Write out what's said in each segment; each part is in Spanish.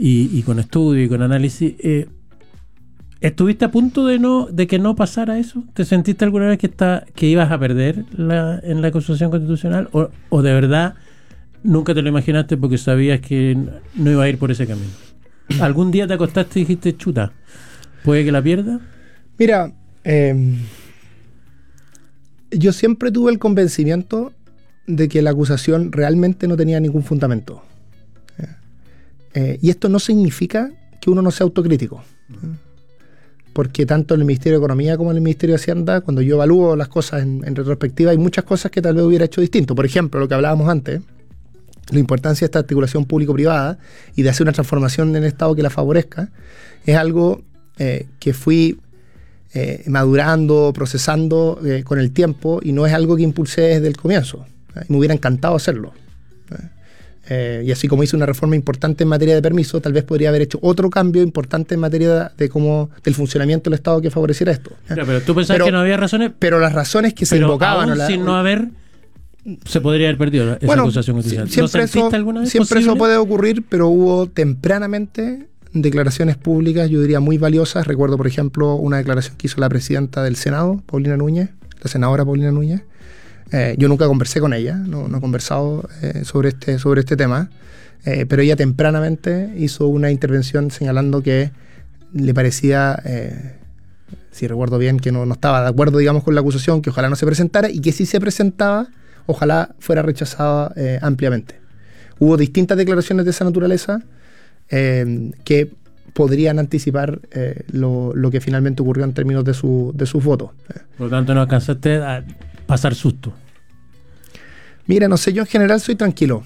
y con estudio y con análisis. ¿Estuviste a punto de que no pasara eso? ¿Te sentiste alguna vez que ibas a perder en la Constitución Constitucional? ¿O de verdad nunca te lo imaginaste porque sabías que no iba a ir por ese camino? ¿Algún día te acostaste y dijiste, chuta, puede que la pierda? Mira, yo siempre tuve el convencimiento de que la acusación realmente no tenía ningún fundamento. Y esto no significa que uno no sea autocrítico. Porque tanto en el Ministerio de Economía como en el Ministerio de Hacienda, cuando yo evalúo las cosas en retrospectiva, hay muchas cosas que tal vez hubiera hecho distinto. Por ejemplo, lo que hablábamos antes, la importancia de esta articulación público-privada y de hacer una transformación en el Estado que la favorezca, es algo que fui madurando, procesando con el tiempo, y no es algo que impulsé desde el comienzo. Me hubiera encantado hacerlo. Y así como hice una reforma importante en materia de permiso, tal vez podría haber hecho otro cambio importante en materia del funcionamiento del Estado que favoreciera esto. Pero tú pensabas que no había razones. Pero las razones que se invocaban... Aún sin no haber, se podría haber perdido esa acusación constitucional. Siempre eso puede ocurrir, pero hubo tempranamente declaraciones públicas, yo diría muy valiosas. Recuerdo, por ejemplo, una declaración que hizo la presidenta del Senado, Paulina Núñez, la senadora Paulina Núñez. Yo nunca conversé con ella, no he conversado sobre este tema, pero ella tempranamente hizo una intervención señalando que le parecía, si recuerdo bien, que no estaba de acuerdo, digamos, con la acusación, que ojalá no se presentara, y que si se presentaba, ojalá fuera rechazada ampliamente. Hubo distintas declaraciones de esa naturaleza que podrían anticipar lo que finalmente ocurrió en términos de sus votos. Por lo tanto, no alcanzaste a pasar susto. Mira, no sé, yo en general soy tranquilo.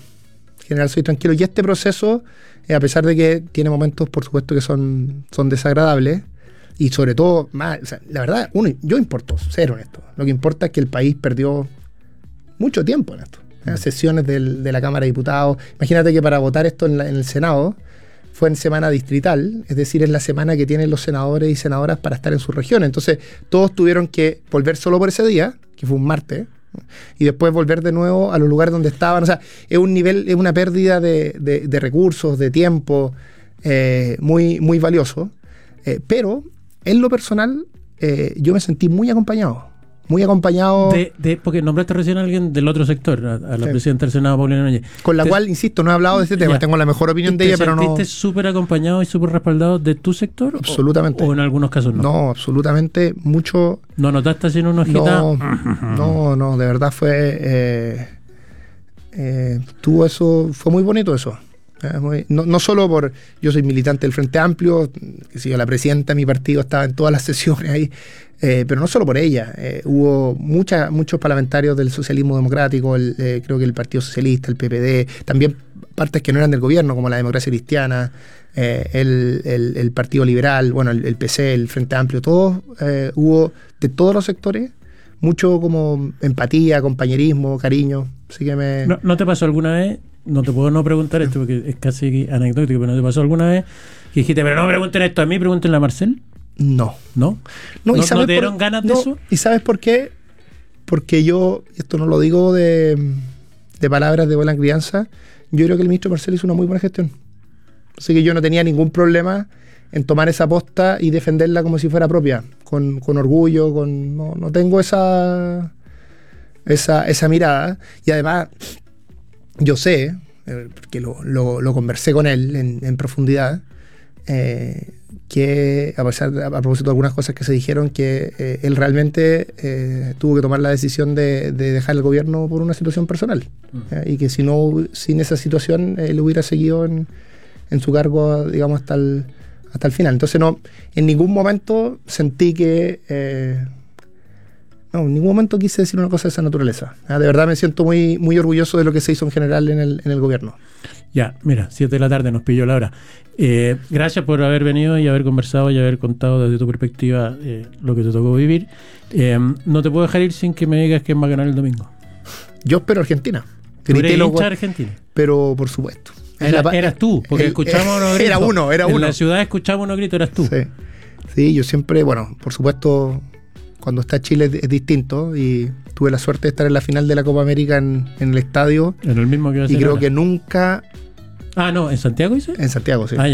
Y este proceso, a pesar de que tiene momentos, por supuesto, que son desagradables, y sobre todo, la verdad, yo importo cero en esto. Lo que importa es que el país perdió mucho tiempo en esto. Sesiones de la Cámara de Diputados. Imagínate que para votar esto en el Senado fue en semana distrital, es decir, es la semana que tienen los senadores y senadoras para estar en sus regiones. Entonces, todos tuvieron que volver solo por ese día, que fue un martes, y después volver de nuevo a los lugares donde estaban. O sea, es una pérdida de recursos, de tiempo, muy, muy valioso. Pero, en lo personal, yo me sentí muy acompañado. Porque nombraste recién a alguien del otro sector, a la presidenta del Senado, Paulina Núñez. Con la cual, insisto, no he hablado de este tema. Tengo la mejor opinión de ella, pero no... ¿Te sentiste súper acompañado y súper respaldado de tu sector? Absolutamente. ¿O en algunos casos no? No, absolutamente. Mucho... ¿No notaste así en una hojita? No, de verdad tuvo eso, fue muy bonito eso. No solo por... Yo soy militante del Frente Amplio, la presidenta de mi partido estaba en todas las sesiones ahí, pero no solo por ella. Hubo muchos parlamentarios del socialismo democrático, creo que el Partido Socialista, el PPD, también partes que no eran del gobierno, como la Democracia Cristiana, el Partido Liberal, bueno, el PC, el Frente Amplio, todos, hubo de todos los sectores mucho como empatía, compañerismo, cariño. Así que ¿No te pasó alguna vez? No te puedo no preguntar esto porque es casi anecdótico, pero ¿no te pasó alguna vez que dijiste, pero no me pregunten esto a mí, pregúntenle a Marcel? No. ¿No? ¿No te dieron ganas de eso? ¿Y sabes por qué? Porque yo, esto no lo digo de palabras de buena crianza, yo creo que el ministro Marcel hizo una muy buena gestión. Así que yo no tenía ningún problema en tomar esa posta y defenderla como si fuera propia, con orgullo, no tengo esa mirada. Y además, yo sé, porque lo conversé con él en profundidad, que a propósito de algunas cosas que se dijeron, que él realmente tuvo que tomar la decisión de dejar el gobierno por una situación personal, y que sin esa situación él hubiera seguido en su cargo, digamos, hasta el final. Entonces en ningún momento sentí que en ningún momento quise decir una cosa de esa naturaleza. De verdad me siento muy, muy orgulloso de lo que se hizo en general en el gobierno. Ya, mira, 7 de la tarde nos pilló la hora. Gracias por haber venido y haber conversado y haber contado desde tu perspectiva lo que te tocó vivir. No te puedo dejar ir sin que me digas quién va a ganar el domingo. Yo espero Argentina. Argentina. Pero por supuesto. Eras tú, porque escuchamos unos gritos. Era uno. En la ciudad escuchamos unos gritos, eras tú. Sí, yo siempre, por supuesto, cuando está Chile es distinto, y tuve la suerte de estar en la final de la Copa América en el estadio. En el mismo que iba a ser. Y creo que nunca... ¿en Santiago hice? En Santiago, sí.